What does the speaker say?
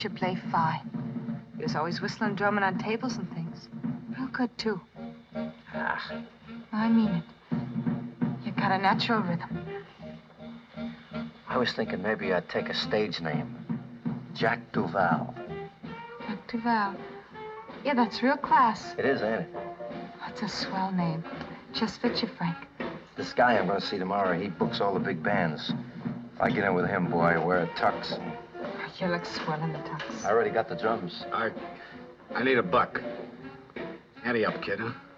You play fine. He was always whistling, drumming on tables and things. Real good, too. Ah. I mean it. You got a natural rhythm. I was thinking maybe I'd take a stage name. Jack Duval. Jack Duval. Yeah, that's real class. It is, ain't it? That's a swell name. Just fits you, Frank. This guy I'm going to see tomorrow, he books all the big bands. If I get in with him, boy, I wear a tux. You look swell in the tux. I already got the drums. I need $1. Ante up, kid, huh?